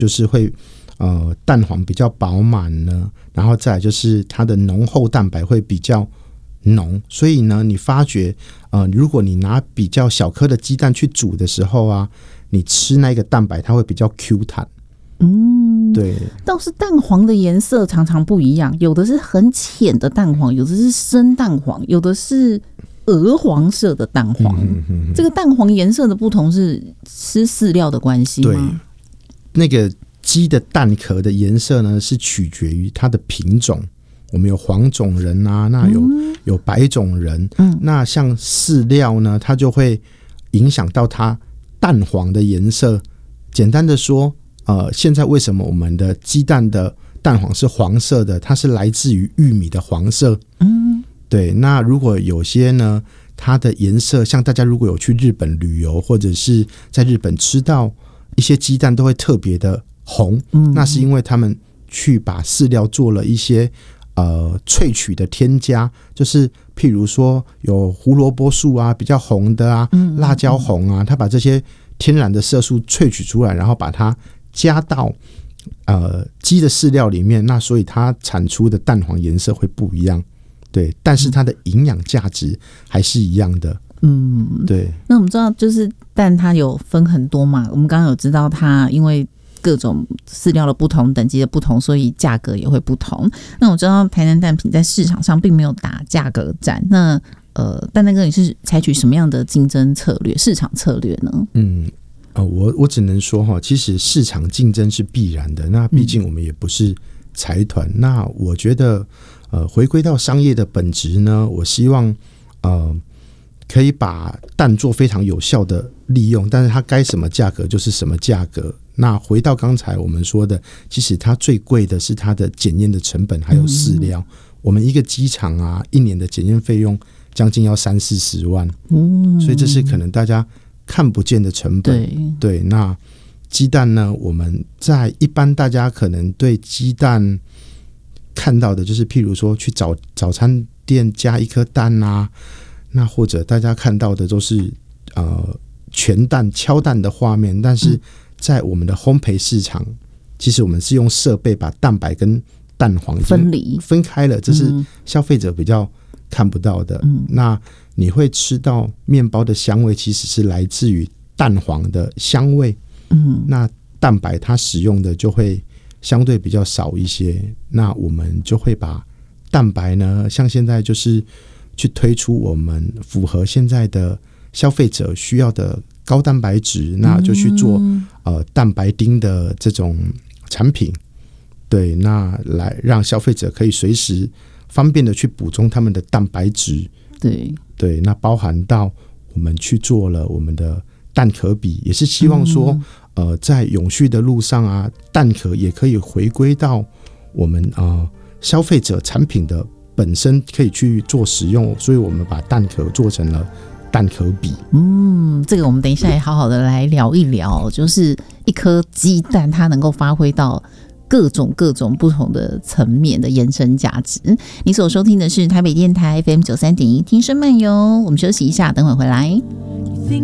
就是会蛋黄比较饱满呢，然后再来就是它的浓厚蛋白会比较浓，所以呢你发觉如果你拿比较小颗的鸡蛋去煮的时候啊，你吃那个蛋白它会比较 Q 弹。对， 倒是蛋黄的颜色常常不一样，有的是很浅的蛋黄，有的是深蛋黄，有的是鹅黄色的蛋黄。这个蛋黄颜色的不同是吃饲料的关系吗？ 对，那个鸡的蛋壳的颜色呢是取决于它的品种，我们有黄种人啊，那有白种人，那像饲料呢它就会影响到它蛋黄的颜色。简单的说现在为什么我们的鸡蛋的蛋黄是黄色的，它是来自于玉米的黄色。对，那如果有些呢它的颜色，像大家如果有去日本旅游或者是在日本吃到一些鸡蛋都会特别的红，那是因为他们去把饲料做了一些萃取的添加，就是譬如说有胡萝卜素啊比较红的啊，辣椒红啊，它把这些天然的色素萃取出来，然后把它加到鸡的饲料里面，那所以它产出的蛋黄颜色会不一样。对，但是它的营养价值还是一样的。对。 那我们知道就是蛋它有分很多嘛，我们刚刚有知道它因为各种饲料的不同，等级的不同，所以价格也会不同。那我知道台南蛋品在市场上并没有打价格战，那蛋蛋哥你是采取什么样的竞争策略、市场策略呢？ 我只能说其实市场竞争是必然的，那毕竟我们也不是财团，那我觉得回归到商业的本质呢，我希望可以把蛋做非常有效的利用，但是它该什么价格就是什么价格。那回到刚才我们说的，其实它最贵的是它的检验的成本还有饲料。我们一个鸡场啊，一年的检验费用将近要30-40万，所以这是可能大家看不见的成本。对，那鸡蛋呢，我们在一般大家可能对鸡蛋看到的就是譬如说去早餐店加一颗蛋啊，那或者大家看到的都是全蛋敲蛋的画面，但是在我们的烘焙市场，其实我们是用设备把蛋白跟蛋黄分开了，这是消费者比较看不到的。那你会吃到面包的香味其实是来自于蛋黄的香味。那蛋白它使用的就会相对比较少一些，那我们就会把蛋白呢，像现在就是去推出我们符合现在的消费者需要的高蛋白质，那就去做蛋白丁的这种产品。对，那来让消费者可以随时方便的去补充他们的蛋白质。对，那包含到我们去做了我们的蛋壳比，也是希望说在永续的路上啊，蛋壳也可以回归到我们消费者产品的本身可以去做使用，所以我们把蛋壳做成了蛋壳比。 这个我们等一下也好好的来聊一聊，就是一颗鸡蛋它能够发挥到各种不同的层面的延伸价值。你所收听的是台北电台 FM 93.1听声漫游，我们休息一下，等会回来。